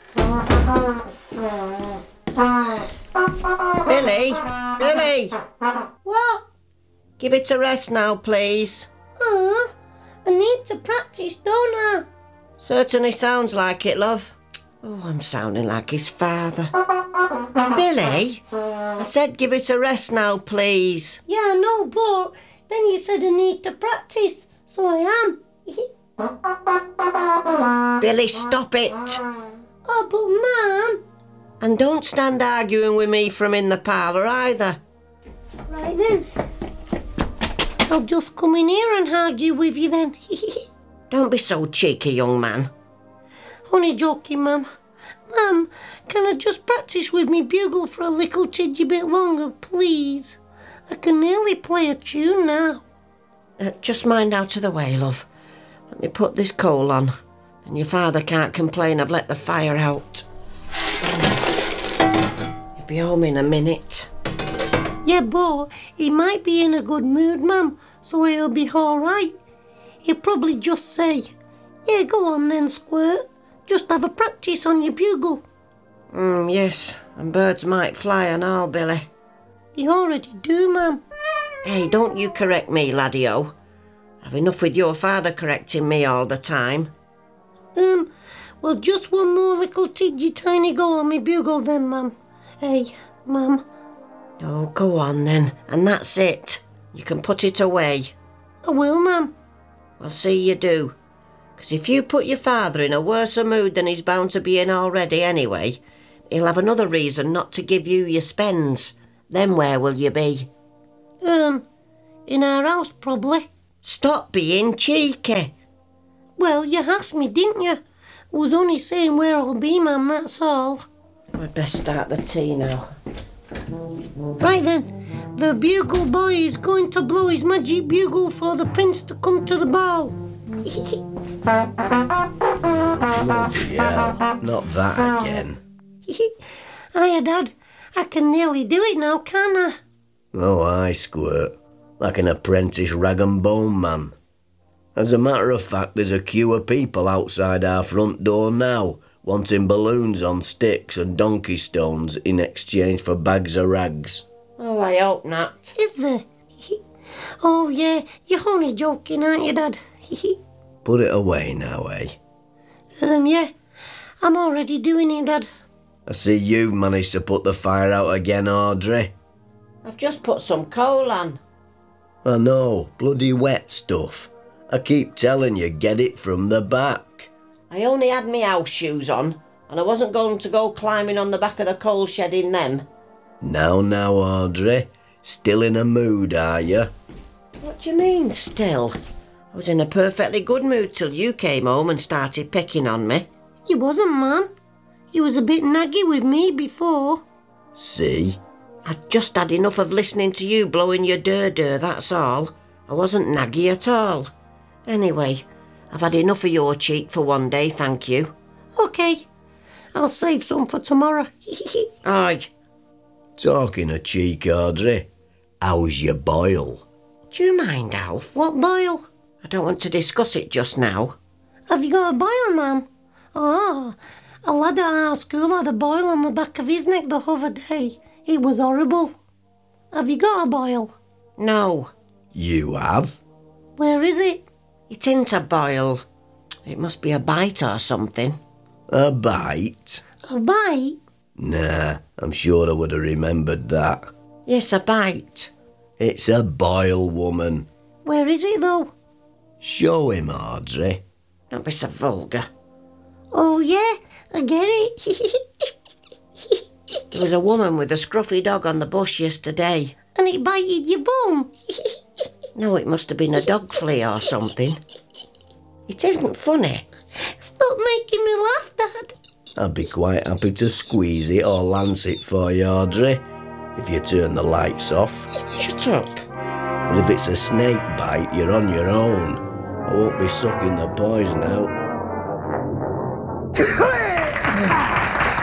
Billy! Billy! What? Give it a rest now, please. I need to practice, don't I? Certainly sounds like it, love. Oh, I'm sounding like his father. Billy, I said give it a rest now, please. Yeah, I know, but then you said I need to practice, so I am. Billy, stop it. Oh, but Mum. And don't stand arguing with me from in the parlour either. Right then. I'll just come in here and argue with you then. Don't be so cheeky, young man. Only joking, Mum. Mum, can I just practice with me bugle for a little tidgy bit longer, please? I can nearly play a tune now. Just mind out of the way, love. Let me put this coal on. And your father can't complain I've let the fire out. He'll be home in a minute. Yeah, but he might be in a good mood, Mum, so he'll be all right. He'll probably just say, yeah, go on then, Squirt. Just have a practice on your bugle. Yes, and birds might fly and all, Billy. They already do, Mum. Hey, don't you correct me, laddie-o. I've enough with your father correcting me all the time. Well, just one more little tidgy tiny go on me bugle then, Mum. Hey, Mum. Oh, go on then, and that's it. You can put it away. I will, Mum. Well, see you do. 'Cause if you put your father in a worser mood than he's bound to be in already anyway, he'll have another reason not to give you your spends. Then where will you be? In our house, probably. Stop being cheeky. Well, you asked me, didn't you? I was only saying where I'll be, Mum, that's all. We'd best start the tea now. Right then, the bugle boy is going to blow his magic bugle for the prince to come to the ball. Bloody hell, not that again. Hiya, Dad. I can nearly do it now, can't I? Oh, aye, Squirt. Like an apprentice rag and bone man. As a matter of fact, there's a queue of people outside our front door now, wanting balloons on sticks and donkey stones in exchange for bags of rags. Oh, I hope not. Is there? Oh, yeah, you're only joking, aren't you, Dad? Put it away now, eh? Yeah, I'm already doing it, Dad. I see you've managed to put the fire out again, Audrey. I've just put some coal on. I know, bloody wet stuff. I keep telling you, get it from the back. I only had me house shoes on, and I wasn't going to go climbing on the back of the coal shed in them. Now, Audrey. Still in a mood, are you? What do you mean, still? I was in a perfectly good mood till you came home and started picking on me. You wasn't, Mum. You was a bit naggy with me before. See? I'd just had enough of listening to you blowing your dur-dur, that's all. I wasn't naggy at all. Anyway, I've had enough of your cheek for one day, thank you. OK. I'll save some for tomorrow. Aye. Talking of cheek, Audrey, how's your boil? Do you mind, Alf? What boil? I don't want to discuss it just now. Have you got a boil, Mum? Oh, a lad at our school had a boil on the back of his neck the other day. It was horrible. Have you got a boil? No. You have? Where is it? It ain't a boil. It must be a bite or something. A bite? A bite? Nah, I'm sure I would have remembered that. Yes, a bite. It's a boil, woman. Where is it, though? Show him, Audrey. Don't be so vulgar. Oh, yeah, I get it. There was a woman with a scruffy dog on the bush yesterday. And it bited your bum. No, it must have been a dog flea or something. It isn't funny. Stop making me laugh, Dad. I'd be quite happy to squeeze it or lance it for you, Audrey, if you turn the lights off. Shut up. But if it's a snake bite, you're on your own. I won't be sucking the poison out.